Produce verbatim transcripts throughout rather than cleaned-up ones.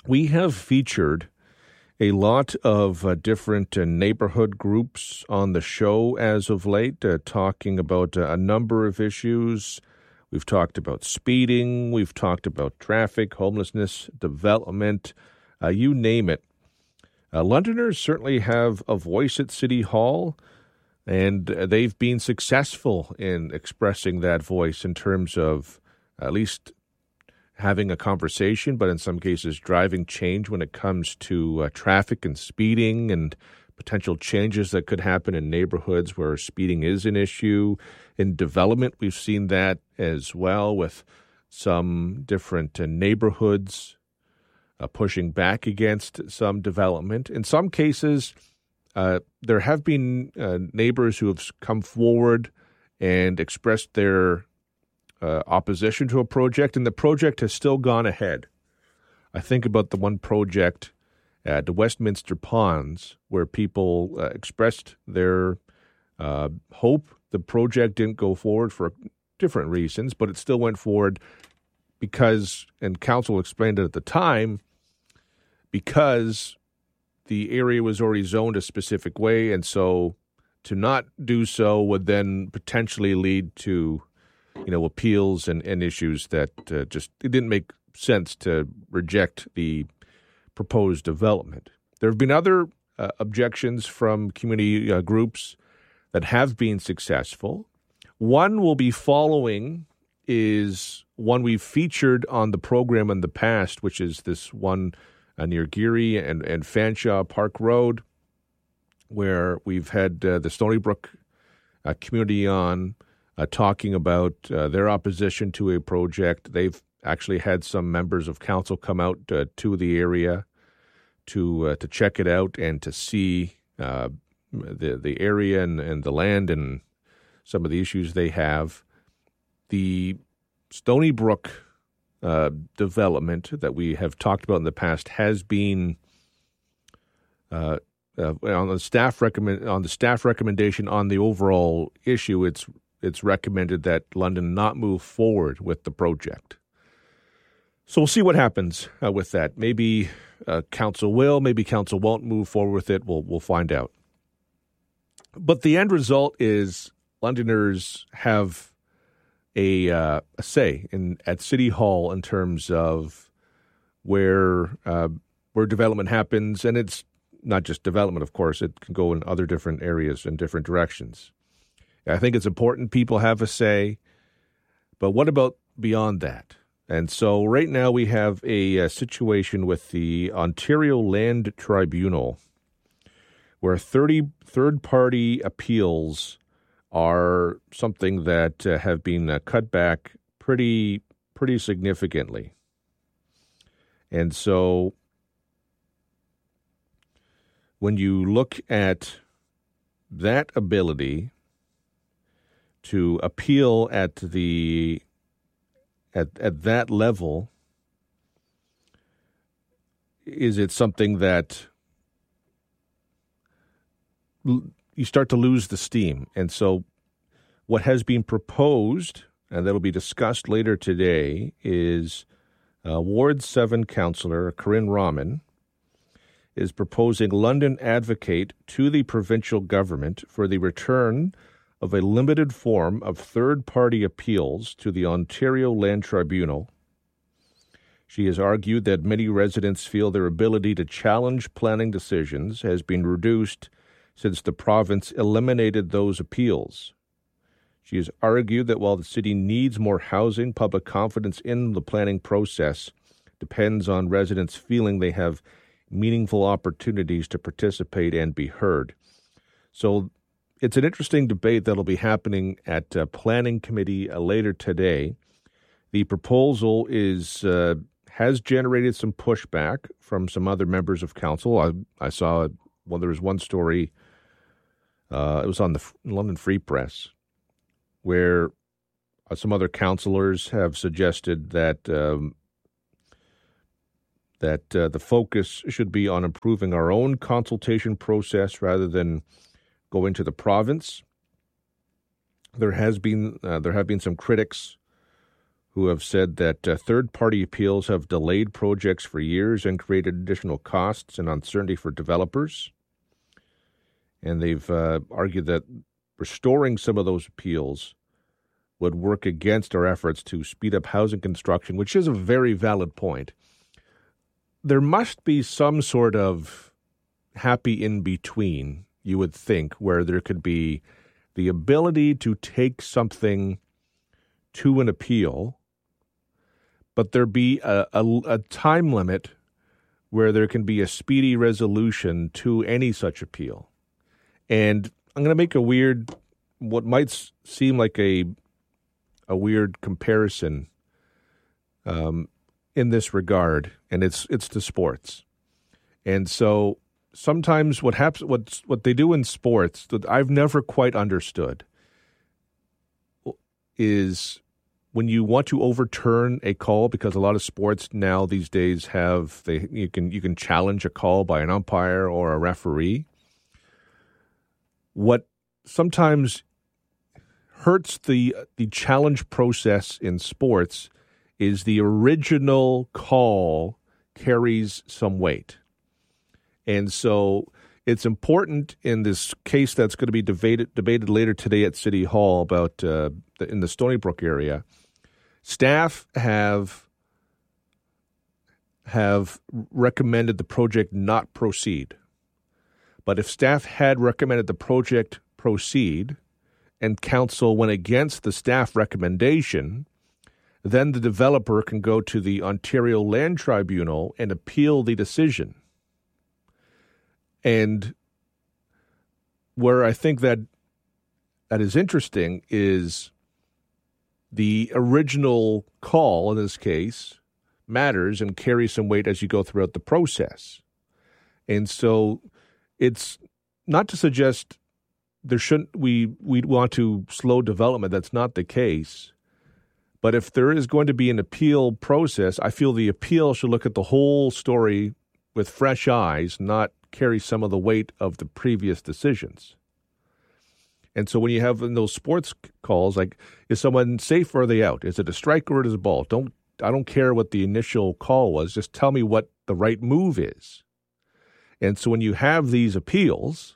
we have featured a lot of uh, different uh, neighborhood groups on the show as of late, uh, talking about uh, a number of issues. We've talked about speeding, we've talked about traffic, homelessness, development, uh, you name it. Uh, Londoners certainly have a voice at City Hall, and uh, they've been successful in expressing that voice in terms of at least having a conversation, but in some cases driving change when it comes to uh, traffic and speeding and potential changes that could happen in neighborhoods where speeding is an issue. In development, we've seen that as well with some different uh, neighborhoods uh, pushing back against some development. In some cases, uh, there have been uh, neighbors who have come forward and expressed their Uh, opposition to a project, and the project has still gone ahead. I think about the one project at the Westminster Ponds where people uh, expressed their uh, hope. The project didn't go forward for different reasons, but it still went forward because, and council explained it at the time, because the area was already zoned a specific way, and so to not do so would then potentially lead to you know, appeals and, and issues that uh, just, it didn't make sense to reject the proposed development. There have been other uh, objections from community uh, groups that have been successful. One we'll be following is one we've featured on the program in the past, which is this one uh, near Geary and, and Fanshawe Park Road, where we've had uh, the Stony Brook uh, community on, Uh, talking about uh, their opposition to a project. They've actually had some members of council come out uh, to the area to uh, to check it out and to see uh, the the area and, and the land and some of the issues they have. The Stony Brook uh, development that we have talked about in the past has been uh, uh, on the staff recommend on the staff recommendation on the overall issue. It's It's recommended that London not move forward with the project. So we'll see what happens uh, with that. Maybe uh, council will, maybe council won't move forward with it. We'll we'll find out. But the end result is Londoners have a uh, a say in at City Hall in terms of where uh, where development happens, and it's not just development, of course. It can go in other different areas and different directions. I think it's important people have a say, but what about beyond that? And so right now we have a, a situation with the Ontario Land Tribunal where thirty third-party appeals are something that uh, have been uh, cut back pretty pretty significantly. And so when you look at that ability to appeal at the at at that level, is it something that you start to lose the steam? And so what has been proposed, and that'll be discussed later today, is uh, Ward seven Councillor Corinne Rahman is proposing London advocate to the provincial government for the return of a limited form of third-party appeals to the Ontario Land Tribunal. She has argued that many residents feel their ability to challenge planning decisions has been reduced since the province eliminated those appeals. She has argued that while the city needs more housing, public confidence in the planning process depends on residents feeling they have meaningful opportunities to participate and be heard. So it's an interesting debate that'll be happening at uh, Planning Committee uh, later today. The proposal is uh, has generated some pushback from some other members of council. I, I saw, well, there was one story, uh, it was on the London Free Press, where uh, some other councillors have suggested that um, that uh, the focus should be on improving our own consultation process rather than going to the province. There has been uh, there have been some critics who have said that uh, third-party appeals have delayed projects for years and created additional costs and uncertainty for developers. And they've uh, argued that restoring some of those appeals would work against our efforts to speed up housing construction, which is a very valid point. There must be some sort of happy in-between, you would think, where there could be the ability to take something to an appeal, but there be a, a, a time limit where there can be a speedy resolution to any such appeal. And I'm going to make a weird, what might seem like a a weird comparison um, in this regard, and it's it's to sports. And so sometimes what happens, what what they do in sports that I've never quite understood is when you want to overturn a call, because a lot of sports now these days have they you can you can challenge a call by an umpire or a referee. What sometimes hurts the the challenge process in sports is the original call carries some weight. And so it's important in this case that's going to be debated debated later today at City Hall about uh, the, in the Stony Brook area. Staff have have recommended the project not proceed. But if staff had recommended the project proceed and council went against the staff recommendation, then the developer can go to the Ontario Land Tribunal and appeal the decision. And where I think that that is interesting is the original call, in this case, matters and carries some weight as you go throughout the process. And so it's not to suggest there shouldn't we we want to slow development. That's not the case. But if there is going to be an appeal process, I feel the appeal should look at the whole story with fresh eyes, not carry some of the weight of the previous decisions. And so when you have in those sports calls, like, is someone safe or are they out? Is it a strike or is it a ball? Don't I don't care what the initial call was. Just tell me what the right move is. And so when you have these appeals,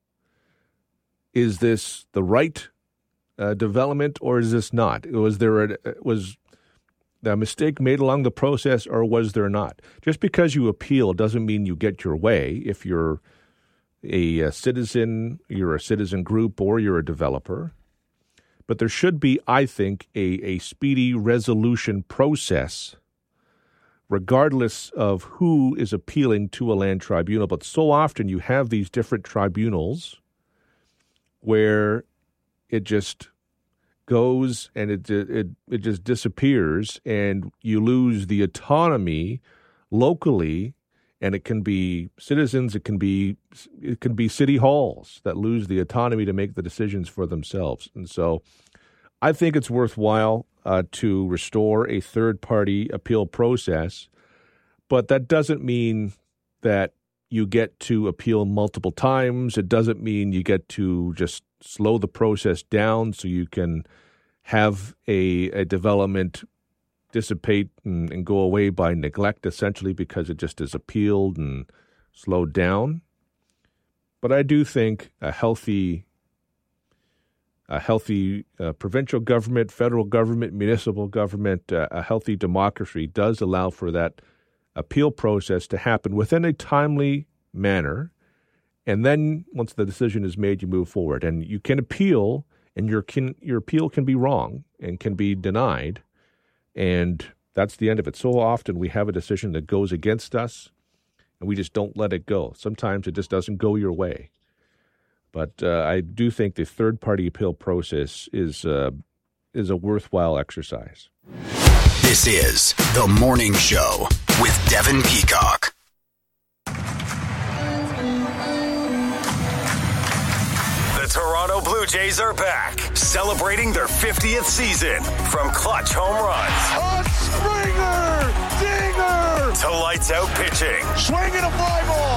is this the right uh, development or is this not? Was there a, was a mistake made along the process or was there not? Just because you appeal doesn't mean you get your way. If you're a, a citizen, you're a citizen group, or you're a developer. But there should be, I think, a, a speedy resolution process regardless of who is appealing to a land tribunal. But so often you have these different tribunals where it just goes and it it it just disappears, and you lose the autonomy locally. And it can be citizens, it can be it can be city halls that lose the autonomy to make the decisions for themselves. And so I think it's worthwhile uh, to restore a third-party appeal process, but that doesn't mean that you get to appeal multiple times. It doesn't mean you get to just slow the process down so you can have a, a development dissipate and, and go away by neglect, essentially, because it just is appealed and slowed down. But I do think a healthy, a healthy uh, provincial government, federal government, municipal government, uh, a healthy democracy does allow for that appeal process to happen within a timely manner. And then once the decision is made, you move forward. And you can appeal, and your can, your appeal can be wrong and can be denied. And that's the end of it. So often we have a decision that goes against us, and we just don't let it go. Sometimes it just doesn't go your way. But uh, I do think the third-party appeal process is uh, is a worthwhile exercise. This is The Morning Show with Devin Peacock. The Toronto Blue Jays are back, celebrating their fiftieth season. From clutch home runs, a Springer, dinger, to lights out pitching, swinging a fly ball.